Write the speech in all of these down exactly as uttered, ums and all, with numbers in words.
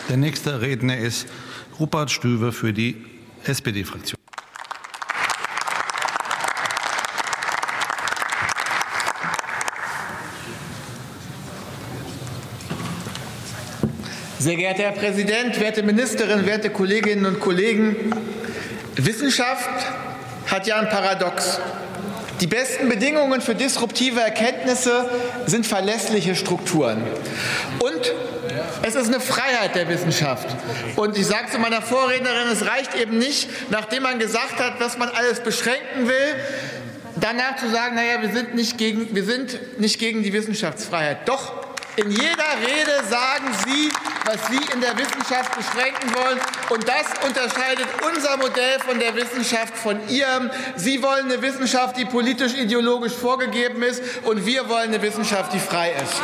Der nächste Redner ist Rupert Stüwe für die S P D-Fraktion. Sehr geehrter Herr Präsident, werte Ministerin, werte Kolleginnen und Kollegen! Wissenschaft hat ja ein Paradox. Die besten Bedingungen für disruptive Erkenntnisse sind verlässliche Strukturen. Und es ist eine Freiheit der Wissenschaft. Und ich sage zu meiner Vorrednerin, es reicht eben nicht, nachdem man gesagt hat, was man alles beschränken will, danach zu sagen, naja, wir sind nicht gegen, wir sind nicht gegen die Wissenschaftsfreiheit. Doch in jeder Rede sagen Sie, was Sie in der Wissenschaft beschränken wollen. Und das unterscheidet unser Modell von der Wissenschaft von Ihrem. Sie wollen eine Wissenschaft, die politisch-ideologisch vorgegeben ist, und wir wollen eine Wissenschaft, die frei ist.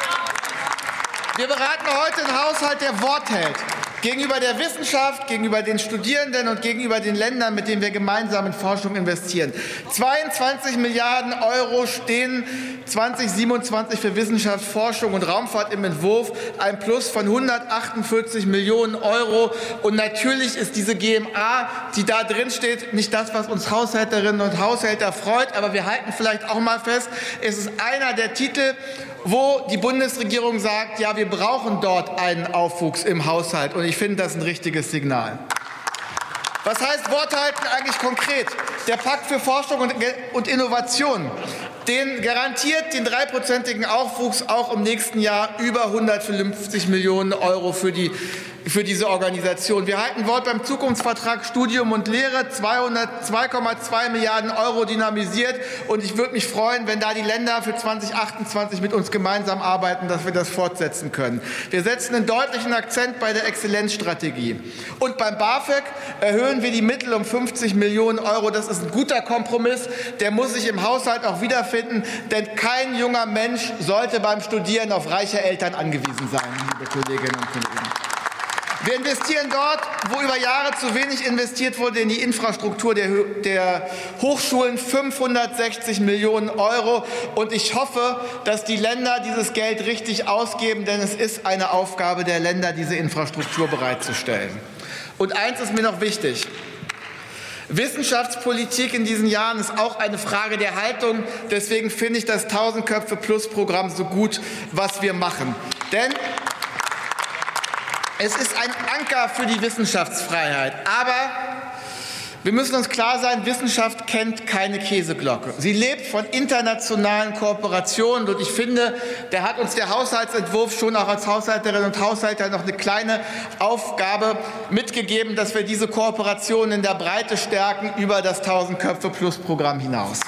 Wir beraten heute einen Haushalt, der Wort hält. Gegenüber der Wissenschaft, gegenüber den Studierenden und gegenüber den Ländern, mit denen wir gemeinsam in Forschung investieren. zweiundzwanzig Milliarden Euro stehen zweitausendsiebenundzwanzig für Wissenschaft, Forschung und Raumfahrt im Entwurf, ein Plus von hundertachtundvierzig Millionen Euro. Und natürlich ist diese G M A, die da drin steht, nicht das, was uns Haushälterinnen und Haushälter freut. Aber wir halten vielleicht auch mal fest, es ist einer der Titel, wo die Bundesregierung sagt, ja, wir brauchen dort einen Aufwuchs im Haushalt. Und ich finde das ein richtiges Signal. Was heißt Wort halten eigentlich konkret? Der Pakt für Forschung und Innovation, den garantiert den dreiprozentigen Aufwuchs auch im nächsten Jahr über hundertfünfzig Millionen Euro für die für diese Organisation. Wir halten Wort beim Zukunftsvertrag Studium und Lehre, zwei Komma zwei Milliarden Euro dynamisiert. Und ich würde mich freuen, wenn da die Länder für zweitausendachtundzwanzig mit uns gemeinsam arbeiten, dass wir das fortsetzen können. Wir setzen einen deutlichen Akzent bei der Exzellenzstrategie. Und beim BAföG erhöhen wir die Mittel um fünfzig Millionen Euro. Das ist ein guter Kompromiss. Der muss sich im Haushalt auch wiederfinden. Denn kein junger Mensch sollte beim Studieren auf reiche Eltern angewiesen sein, liebe Kolleginnen und Kollegen. Wir investieren dort, wo über Jahre zu wenig investiert wurde, in die Infrastruktur der, der Hochschulen, fünfhundertsechzig Millionen Euro. Und ich hoffe, dass die Länder dieses Geld richtig ausgeben, denn es ist eine Aufgabe der Länder, diese Infrastruktur bereitzustellen. Und eins ist mir noch wichtig. Wissenschaftspolitik in diesen Jahren ist auch eine Frage der Haltung. Deswegen finde ich das tausend-Köpfe-Plus-Programm so gut, was wir machen. Denn es ist ein Anker für die Wissenschaftsfreiheit. Aber wir müssen uns klar sein, Wissenschaft kennt keine Käseglocke. Sie lebt von internationalen Kooperationen. Und ich finde, da hat uns der Haushaltsentwurf schon auch als Haushälterinnen und Haushälter noch eine kleine Aufgabe mitgegeben, dass wir diese Kooperationen in der Breite stärken über das tausend-Köpfe-Plus-Programm hinaus.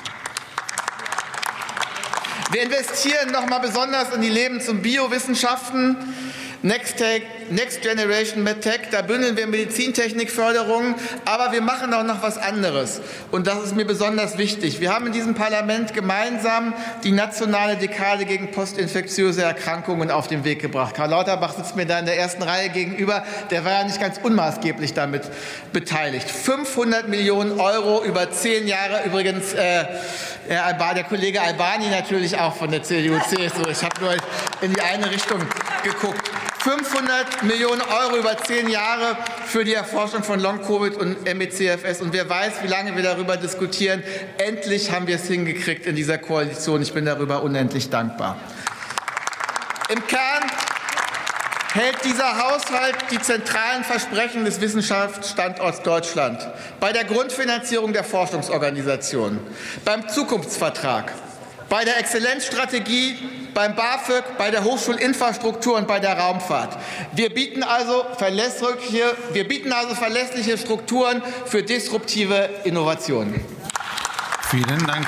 Wir investieren noch mal besonders in die Lebens- und Biowissenschaften. Next, Next Generation MedTech, da bündeln wir Medizintechnikförderung, aber wir machen auch noch was anderes. Und das ist mir besonders wichtig. Wir haben in diesem Parlament gemeinsam die nationale Dekade gegen postinfektiöse Erkrankungen auf den Weg gebracht. Karl Lauterbach sitzt mir da in der ersten Reihe gegenüber. Der war ja nicht ganz unmaßgeblich damit beteiligt. fünfhundert Millionen Euro über zehn Jahre. Übrigens, äh, der Kollege Albani natürlich auch von der C D U C S U. Ich habe nur in die eine Richtung geguckt. fünfhundert Millionen Euro über zehn Jahre für die Erforschung von Long-Covid und M E C F S. Und wer weiß, wie lange wir darüber diskutieren. Endlich haben wir es hingekriegt in dieser Koalition. Ich bin darüber unendlich dankbar. Im Kern hält dieser Haushalt die zentralen Versprechen des Wissenschaftsstandorts Deutschland bei der Grundfinanzierung der Forschungsorganisationen, beim Zukunftsvertrag, bei der Exzellenzstrategie, beim BAföG, bei der Hochschulinfrastruktur und bei der Raumfahrt. Wir bieten also verlässliche, wir bieten also verlässliche Strukturen für disruptive Innovationen. Vielen Dank.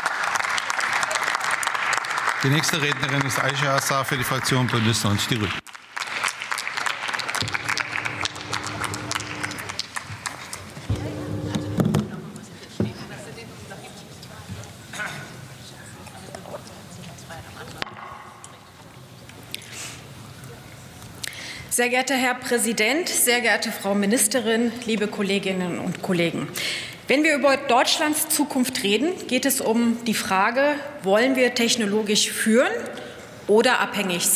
Die nächste Rednerin ist Aisha Assar für die Fraktion Bündnis neunzig Die Grünen. Sehr geehrter Herr Präsident, sehr geehrte Frau Ministerin, liebe Kolleginnen und Kollegen! Wenn wir über Deutschlands Zukunft reden, geht es um die Frage, wollen wir technologisch führen oder abhängig sein?